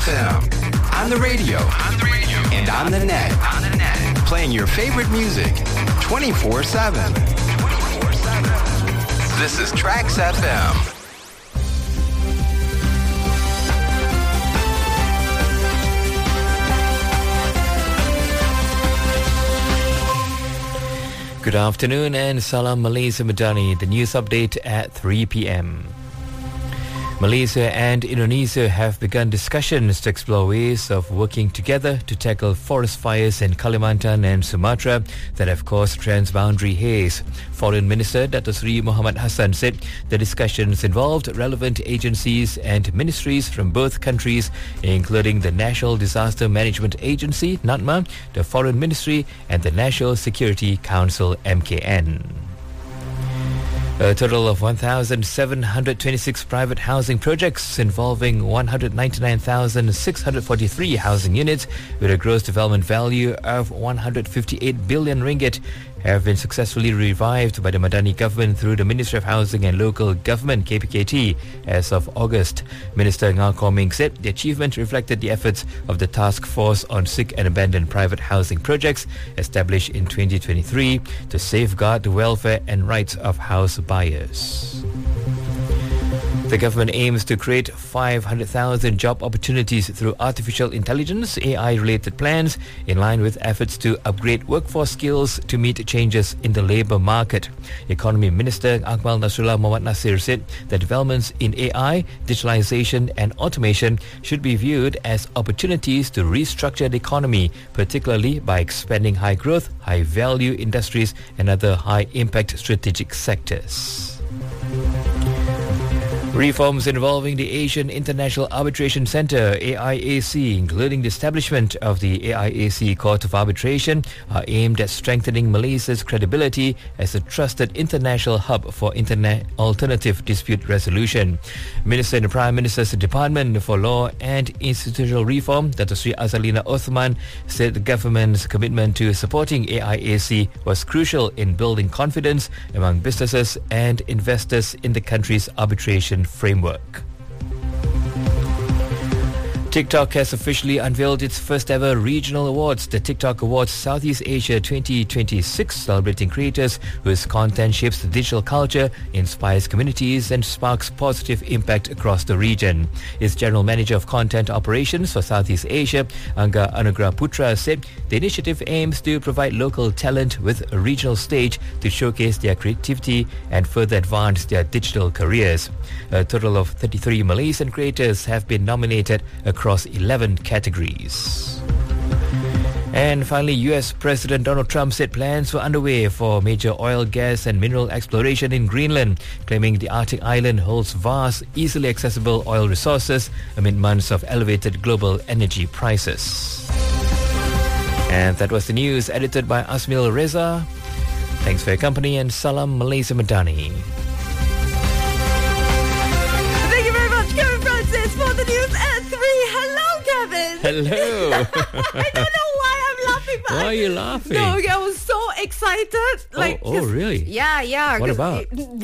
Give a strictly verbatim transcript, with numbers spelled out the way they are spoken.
F M. On the radio. On the radio. And on the net. On the net. Playing your favorite music twenty-four seven. twenty-four seven. This is Tracks F M. Good afternoon and Salam Malaysia Madani, the news update at three p.m. Malaysia and Indonesia have begun discussions to explore ways of working together to tackle forest fires in Kalimantan and Sumatra that have caused transboundary haze. Foreign Minister Dato Sri Mohamad Hassan said the discussions involved relevant agencies and ministries from both countries, including the National Disaster Management Agency, NADMA, the Foreign Ministry and the National Security Council, M K N. A total of one thousand seven hundred twenty-six private housing projects involving one hundred ninety-nine thousand six hundred forty-three housing units with a gross development value of one hundred fifty-eight billion ringgit have been successfully revived by the Madani government through the Ministry of Housing and Local Government K P K T as of August. Minister Ngah Khaw Ming said the achievement reflected the efforts of the Task Force on Sick and Abandoned Private Housing Projects established in twenty twenty-three to safeguard the welfare and rights of house buyers. The government aims to create five hundred thousand job opportunities through artificial intelligence, A I-related plans, in line with efforts to upgrade workforce skills to meet changes in the labour market. Economy Minister Akmal Nasrullah Mohamed Nasir said that developments in A I, digitalisation and automation should be viewed as opportunities to restructure the economy, particularly by expanding high-growth, high-value industries and other high-impact strategic sectors. Reforms involving the Asian International Arbitration Centre, A I A C, including the establishment of the A I A C Court of Arbitration, are aimed at strengthening Malaysia's credibility as a trusted international hub for internet alternative dispute resolution. Minister in the Prime Minister's Department for Law and Institutional Reform, Dato Sri Azalina Othman, said the government's commitment to supporting A I A C was crucial in building confidence among businesses and investors in the country's arbitration framework. TikTok has officially unveiled its first ever regional awards, the TikTok Awards Southeast Asia twenty twenty-six, celebrating creators whose content shapes the digital culture, inspires communities and sparks positive impact across the region. Its General Manager of Content Operations for Southeast Asia, Angga Anugrah Putra, said the initiative aims to provide local talent with a regional stage to showcase their creativity and further advance their digital careers. A total of thirty-three Malaysian creators have been nominated across eleven categories. And finally, U S President Donald Trump said plans were underway for major oil, gas and mineral exploration in Greenland, claiming the Arctic island holds vast, easily accessible oil resources amid months of elevated global energy prices. And that was the news, edited by Asmil Reza. Thanks for your company and Salam Malaysia Madani. For the news at three. Hello, Kevin. Hello. I don't know why I'm laughing. But Why are you laughing? No, I was so excited. Like, oh, oh really? Yeah, yeah. What about?